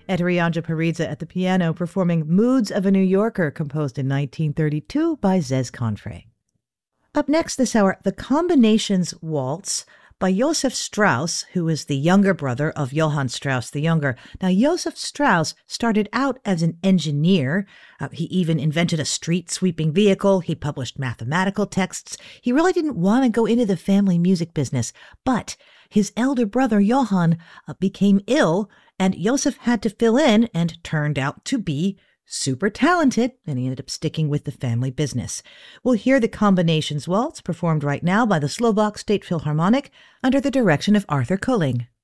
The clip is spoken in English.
Adriana Parizza at the piano performing Moods of a New Yorker, composed in 1932 by Zez Confrey. Up next this hour, the Combinations Waltz by Joseph Strauss, who is the younger brother of Johann Strauss the Younger. Now, Joseph Strauss started out as an engineer. He even invented a street-sweeping vehicle. He published mathematical texts. He really didn't want to go into the family music business, but his elder brother, Johann, became ill, and Joseph had to fill in and turned out to be super talented, and he ended up sticking with the family business. We'll hear the Combinations Waltz performed right now by the Slovak State Philharmonic under the direction of Arthur Kolling.